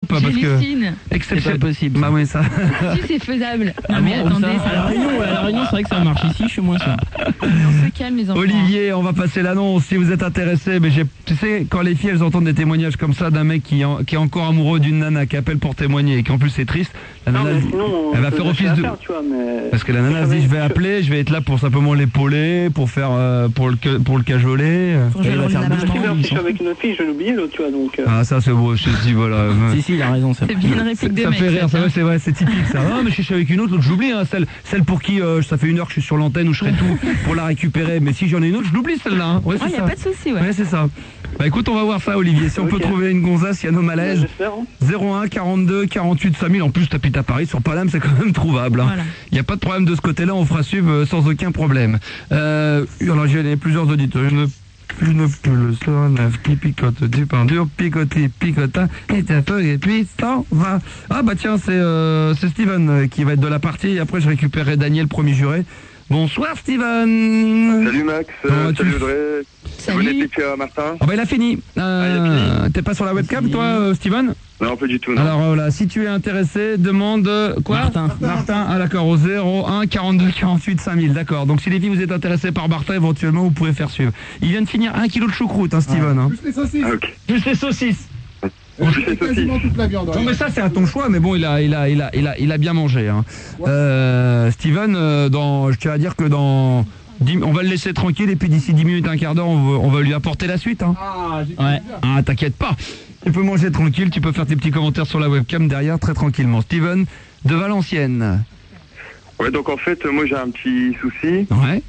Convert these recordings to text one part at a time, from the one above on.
Parce que J'hallucine. C'est pas possible. Bah oui, ça. Si c'est faisable. Non Ah mais bon, attendez, ça, à la Réunion, c'est vrai que ça marche. Ici, je suis moins sûr. on se calme les enfants. Olivier, on va passer l'annonce si vous êtes intéressé. Mais tu sais, quand les filles elles entendent des témoignages comme ça d'un mec qui est encore amoureux d'une nana qui appelle pour témoigner et qui en plus c'est triste, la nana elle va faire office de. Parce que la nana se dit je vais appeler, je vais être là pour simplement l'épauler, pour faire pour le cajoler. Pour jouer le rôle de la maman. Si je suis avec une autre fille, je vais l'oublier l'autre, tu vois, donc... Ah ça c'est beau, je te dis voilà. Si, il a raison. C'est bien une réplique de Ça mec. fait rire, ça, c'est vrai, c'est typique ça. Ah mais je suis avec une autre, j'oublie hein, celle pour qui ça fait 1 heure que je suis sur l'antenne où je ferai tout pour la récupérer. Mais si j'en ai une autre, je l'oublie celle-là. Hein. Ouais, c'est y a ça. pas de souci, ouais. Ouais, c'est ça. Bah écoute, on va voir ça Olivier. Si on peut trouver une gonzasse, il y a nos malaises. J'espère, hein. 01 42 48 5000. En plus, t'habites à Paris, sur Paname, c'est quand même trouvable. Hein. Voilà. Il n'y a pas de problème de ce côté-là, on fera suivre sans aucun problème. Alors j'ai plusieurs auditeurs. Je ne plus le neuf qui picote du pain dur, picota, et un peu, et puis s'en va. Ah bah tiens, c'est Steven qui va être de la partie, et après je récupérerai Daniel, premier juré. Bonsoir Steven. Salut Max, salut Audrey. Salut. Vous êtes à Martin? Ah bah il a fini. T'es pas sur la webcam toi Steven? Non, pas du tout, non. Alors voilà, si tu es intéressé, demande quoi? Martin, ah d'accord, au 01 42 48 5000, d'accord. Donc si les filles vous êtes intéressées par Martin, éventuellement vous pouvez faire suivre. Il vient de finir 1 kilo de choucroute, hein, Steven. Hein. Plus les saucisses. Ah, ok. Plus les saucisses. Et quasiment toute la viande. Non mais ça c'est à ton choix, mais bon il a bien mangé. Hein. Steven, je tiens à dire que on va le laisser tranquille et puis d'ici 10 minutes, un quart d'heure, on va lui apporter la suite. Hein. Ah, j'ai Ouais. Ah t'inquiète pas. Tu peux manger tranquille, tu peux faire tes petits commentaires sur la webcam derrière très tranquillement. Steven de Valenciennes. Ouais, donc en fait, moi j'ai un petit souci. Ouais.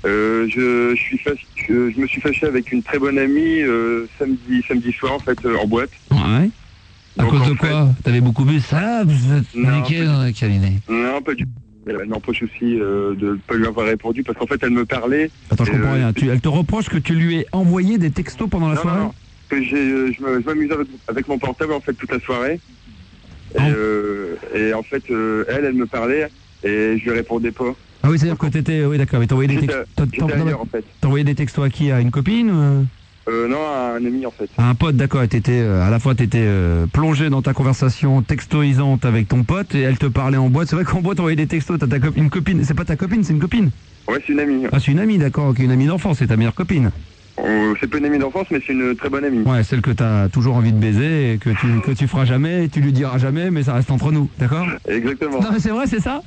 Je me suis fâché avec une très bonne amie samedi soir, en fait, en boîte. Ouais. À Donc, cause de en quoi? T'avais beaucoup bu? Ça, vous êtes Non, niqué dans le cabinet. Non, pas du tout. Elle m'empêche aussi de ne pas lui avoir répondu parce qu'en fait, elle me parlait. Attends, je comprends rien. Elle te reproche que tu lui aies envoyé des textos pendant la soirée? Non. Que je m'amusais avec mon portable en fait toute la soirée. Et en fait, elle me parlait et je lui répondais pas. Ah oui, c'est-à-dire que t'étais... Oui, d'accord, mais t'as envoyé des textos... J'étais ailleurs en fait. T'as envoyé des textos à qui? À une copine Non, à un ami en fait. À un pote, d'accord. Et à la fois, t'étais plongé dans ta conversation textoisante avec ton pote et elle te parlait en boîte. C'est vrai qu'en boîte, t'envoyais des textos. T'as une copine. C'est pas ta copine, c'est une copine? Ouais, c'est une amie. Ah, c'est une amie, d'accord. Ok, une amie d'enfance, c'est ta meilleure copine. C'est pas une amie d'enfance, mais c'est une très bonne amie. Ouais, celle que t'as toujours envie de baiser et que tu feras jamais, et tu lui diras jamais, mais ça reste entre nous, d'accord? Exactement. Non, mais c'est vrai, c'est ça?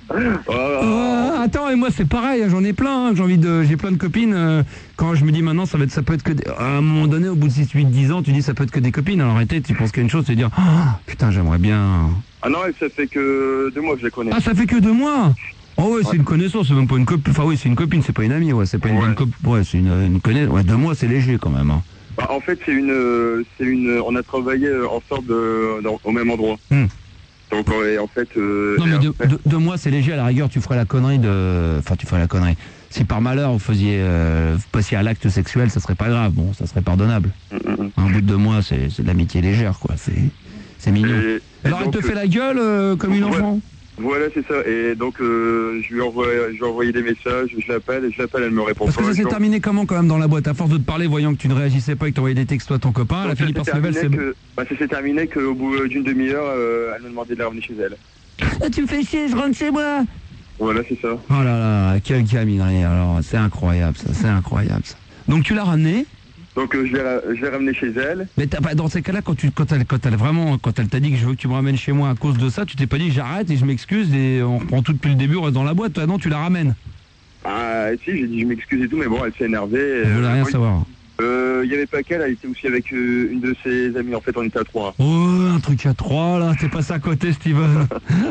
Oh. Attends, et moi c'est pareil, hein, j'en ai plein, hein, j'ai plein de copines. Quand je me dis maintenant ça peut être que à un moment donné, au bout de 6, 8, 10 ans, tu dis ça peut être que des copines. Alors arrêtez, tu penses qu'il y a une chose, c'est de dire putain, j'aimerais bien. Ah non, ça fait que 2 mois que je la connais. Ah, ça fait que 2 mois? Oh ouais, c'est une connaissance, c'est même pas une copine. Enfin oui, c'est une copine, c'est pas une amie, ouais, c'est pas une bonne copine. Ouais, c'est une connaissance. Ouais, 2 mois c'est léger quand même. Hein. Bah, en fait, on a travaillé ensemble au même endroit. Donc en fait. Non mais 2 mois c'est léger, à la rigueur tu ferais la connerie de. Enfin tu ferais la connerie. Si par malheur vous passiez à l'acte sexuel, ça serait pas grave, bon, ça serait pardonnable. Un bout de 2 mois c'est de l'amitié légère quoi, c'est mignon. Alors elle te fait la gueule comme une enfant? Voilà, c'est ça. Et donc, je lui ai envoyé des messages, je l'appelle, elle me répond Parce pas. que ça s'est terminé comment quand même dans la boîte? À force de te parler, voyant que tu ne réagissais pas et que tu envoyais des textos à ton copain, elle a fini par se lever, ça s'est terminé qu'au bout d'une demi-heure, elle m'a demandé de revenir chez elle. Ah, tu me fais chier, je rentre chez moi! Voilà, c'est ça. Oh là là, quelle caminerie, alors, c'est incroyable ça, c'est incroyable ça. Donc tu l'as ramené? Donc je l'ai ramené chez elle. Mais dans ces cas-là, quand elle t'a dit que je veux que tu me ramènes chez moi à cause de ça, tu t'es pas dit j'arrête et je m'excuse et on reprend tout depuis le début, on reste dans la boîte. Toi non, tu la ramènes. Ah si, j'ai dit je m'excuse et tout, mais bon, elle s'est énervée. Elle voulait rien savoir. Il y avait pas qu'elle, elle était aussi avec une de ses amies. En fait, on était à 3. Oh, un truc à 3 là, t'es passé à côté, Steven.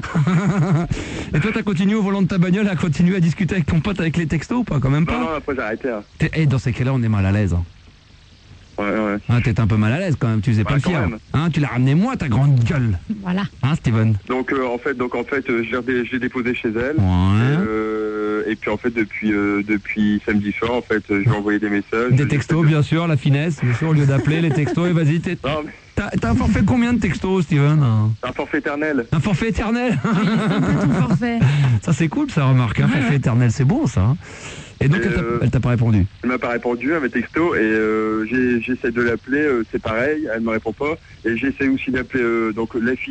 Et toi, t'as continué au volant de ta bagnole à continuer à discuter avec ton pote avec les textos ou pas? Quand même pas. Non, après j'ai arrêté. Hein. Dans ces cas-là, on est mal à l'aise. Hein. Ouais. Ah, t'étais un peu mal à l'aise quand même, tu faisais pas le fier. Hein, tu l'as ramené moi, ta grande gueule. Voilà. Hein, Steven? Donc en fait, je l'ai déposé chez elle. Ouais. Et puis en fait, depuis samedi soir, en fait, je lui ai envoyé des messages. Des textos, bien sûr, la finesse, bien sûr, au lieu d'appeler les textos, et vas-y, t'as un forfait combien de textos, Steven? Un forfait éternel. Un forfait éternel? Tout forfait. Ça c'est cool, ça, remarque, un forfait éternel, c'est bon ça. Hein. Et donc elle t'a pas répondu? Elle m'a pas répondu à mes textos et j'essaie de l'appeler, c'est pareil, elle me répond pas. Et j'essaie aussi d'appeler donc la fille